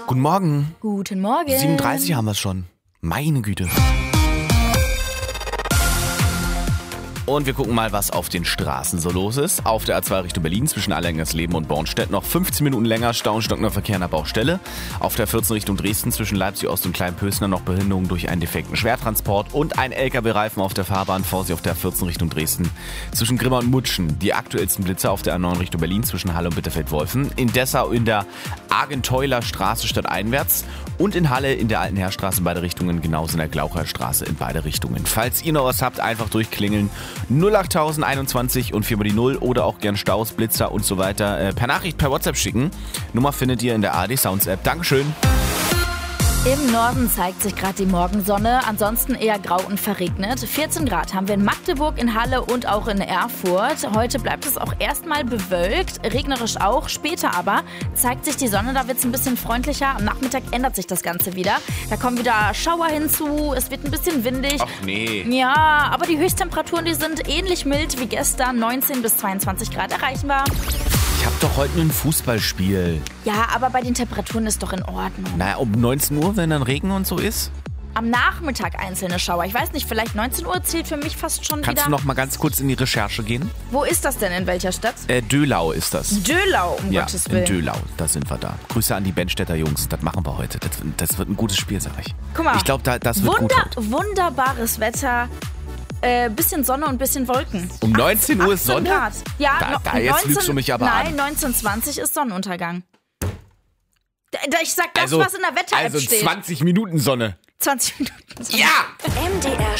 Guten Morgen. Guten Morgen. 7:30 haben wir es schon. Meine Güte. Und wir gucken mal, was auf den Straßen so los ist. Auf der A2 Richtung Berlin zwischen Allergengersleben und Bornstedt noch 15 Minuten länger stauenstockender Verkehr an der Baustelle. Auf der 14 Richtung Dresden zwischen Leipzig Ost und Kleinpösner noch Behinderung durch einen defekten Schwertransport und ein LKW-Reifen auf der Fahrbahn. Vorsicht auf der 14 Richtung Dresden zwischen Grimma und Mutschen. Die aktuellsten Blitzer auf der A9 Richtung Berlin zwischen Halle und Bitterfeld-Wolfen. In Dessau in der Argenteuler Straße stadteinwärts und in Halle in der Alten Heerstraße in beide Richtungen, genauso in der Glaucherstraße in beide Richtungen. Falls ihr noch was habt, einfach durchklingeln. 08021 und 4 mal die 0 oder auch gern Staus, Blitzer und so weiter per Nachricht, per WhatsApp schicken. Nummer findet ihr in der ARD Sounds App. Dankeschön. Im Norden zeigt sich gerade die Morgensonne, ansonsten eher grau und verregnet. 14 Grad haben wir in Magdeburg, in Halle und auch in Erfurt. Heute bleibt es auch erstmal bewölkt, regnerisch auch. Später aber zeigt sich die Sonne, da wird es ein bisschen freundlicher. Am Nachmittag ändert sich das Ganze wieder. Da kommen wieder Schauer hinzu, es wird ein bisschen windig. Ach nee. Ja, aber die Höchsttemperaturen, die sind ähnlich mild wie gestern. 19 bis 22 Grad erreichen wir. Ich hab doch heute ein Fußballspiel. Ja, aber bei den Temperaturen ist doch in Ordnung. Naja, um 19 Uhr, wenn dann Regen und so ist. Am Nachmittag einzelne Schauer. Ich weiß nicht, vielleicht 19 Uhr zählt für mich fast schon Kannst wieder. du noch mal ganz kurz in die Recherche gehen? Wo ist das denn? In welcher Stadt? Döhlau ist das. Döhlau, um Ja, Gottes in Willen. Döhlau, da sind wir da. Grüße an die Benstädter Jungs, das machen wir heute. Das wird ein gutes Spiel, sag ich. Guck mal, Ich glaube, das wird gut heute. wunderbares Wetter. Bisschen Sonne und bisschen Wolken. Um 19 Uhr ist 18 Sonne? Grad. Ja, Da jetzt lügst du mich aber nein, an. 19:20 ist Sonnenuntergang. Ich sag das, was in der Wetter-App Also steht. 20 Minuten Sonne. 20 Minuten Sonne. Ja! MDR